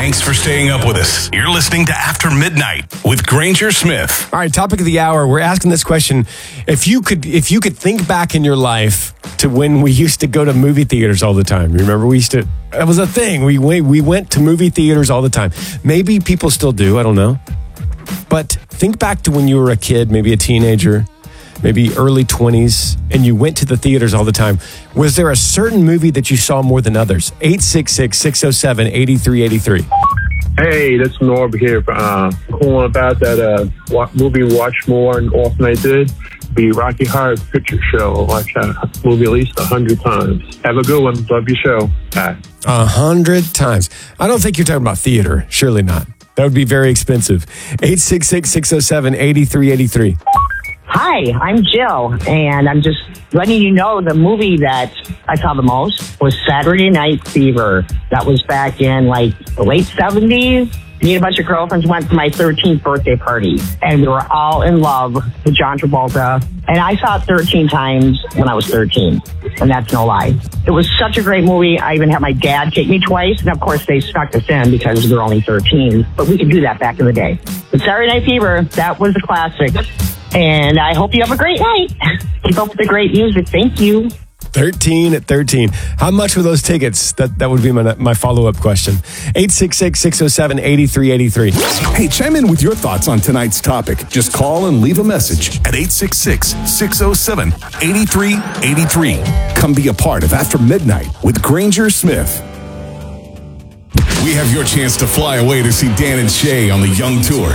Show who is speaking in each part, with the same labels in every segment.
Speaker 1: Thanks for staying up with us. You're listening to After Midnight with Granger Smith.
Speaker 2: All right, topic of the hour. We're asking this question. If you could think back in your life to when we used to go to movie theaters all the time. Remember, that was a thing. We went to movie theaters all the time. Maybe people still do. I don't know. But think back to when you were a kid, maybe a teenager, maybe early 20s, and you went to the theaters all the time. Was there a certain movie that you saw more than others? 866-607-8383.
Speaker 3: Hey, this is Norb here. Calling about that movie Watch More and Often I Did. The Rocky Horror Picture Show. I watched that movie at least 100 times. Have a good one. Love your show. Bye.
Speaker 2: 100 times. I don't think you're talking about theater. Surely not. That would be very expensive. 866-607-8383.
Speaker 4: Hi, I'm Jill, and I'm just letting you know the movie that I saw the most was Saturday Night Fever. That was back in like the late 70s. Me and a bunch of girlfriends went to my 13th birthday party, and we were all in love with John Travolta. And I saw it 13 times when I was 13, and that's no lie. It was such a great movie. I even had my dad take me twice, and of course they stuck us in because we were only 13, but we could do that back in the day. But Saturday Night Fever, that was a classic. And I hope you have a great night. Keep up with the great music. Thank you.
Speaker 2: 13 at 13. How much were those tickets? That would be my follow-up question. 866-607-8383.
Speaker 1: Hey, chime in with your thoughts on tonight's topic. Just call and leave a message at 866-607-8383. Come be a part of After Midnight with Granger Smith. We have your chance to fly away to see Dan and Shay on the Young Tour.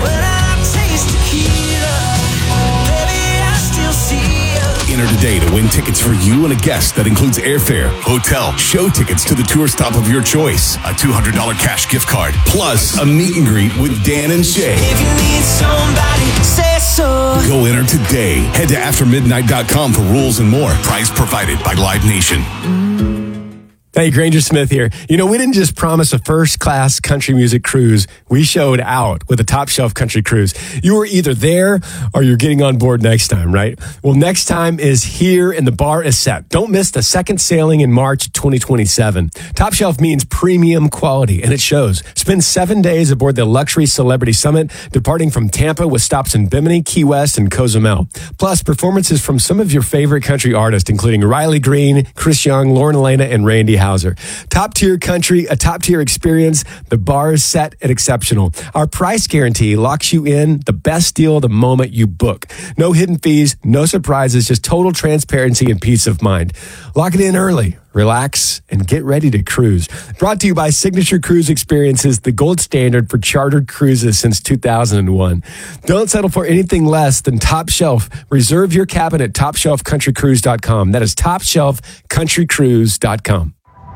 Speaker 1: Enter today to win tickets for you and a guest that includes airfare, hotel, show tickets to the tour stop of your choice, a $200 cash gift card, plus a meet and greet with Dan and Shay.
Speaker 5: If you need somebody, say so.
Speaker 1: Go enter today. Head to aftermidnight.com for rules and more. Prize provided by Live Nation.
Speaker 2: Hey, Granger Smith here. You know, we didn't just promise a first-class country music cruise. We showed out with a top-shelf country cruise. You were either there or you're getting on board next time, right? Well, next time is here and the bar is set. Don't miss the second sailing in March 2027. Top Shelf means premium quality, and it shows. Spend 7 days aboard the Luxury Celebrity Summit, departing from Tampa with stops in Bimini, Key West, and Cozumel. Plus, performances from some of your favorite country artists, including Riley Green, Chris Young, Lauren Elena, and Randy Houser. Top tier country, a top tier experience. The bar is set and exceptional. Our price guarantee locks you in the best deal the moment you book. No hidden fees, no surprises, just total transparency and peace of mind. Lock it in early. Relax and get ready to cruise. Brought to you by Signature Cruise Experiences, the gold standard for chartered cruises since 2001. Don't settle for anything less than Top Shelf. Reserve your cabin at TopShelfCountryCruise.com. That is TopShelfCountryCruise.com.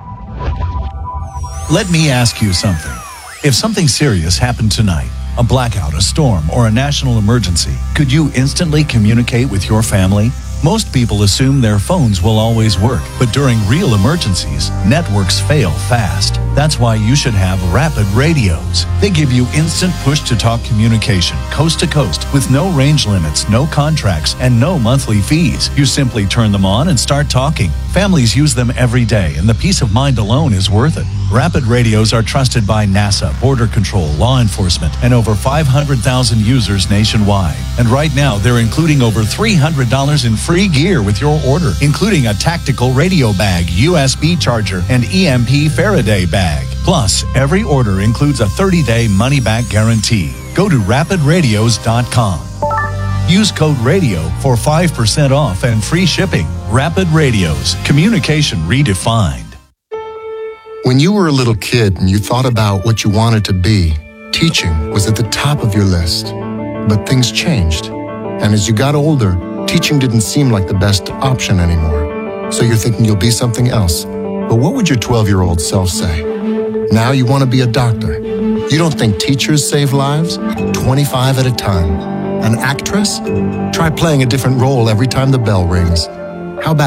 Speaker 6: Let me ask you something. If something serious happened tonight, a blackout, a storm, or a national emergency, could you instantly communicate with your family? Most people assume their phones will always work, but during real emergencies, networks fail fast. That's why you should have Rapid Radios. They give you instant push-to-talk communication, coast to coast, with no range limits, no contracts, and no monthly fees. You simply turn them on and start talking. Families use them every day, and the peace of mind alone is worth it. Rapid Radios are trusted by NASA, Border Control, law enforcement, and over 500,000 users nationwide. And right now, they're including over $300 in free gear with your order, including a tactical radio bag, USB charger, and EMP Faraday bag. Plus, every order includes a 30-day money-back guarantee. Go to rapidradios.com. Use code RADIO for 5% off and free shipping. Rapid Radios, communication redefined.
Speaker 7: When you were a little kid and you thought about what you wanted to be, teaching was at the top of your list. But things changed. And as you got older, teaching didn't seem like the best option anymore. So you're thinking you'll be something else. But what would your 12-year-old self say? Now you want to be a doctor. You don't think teachers save lives? 25 at a time. An actress? Try playing a different role every time the bell rings.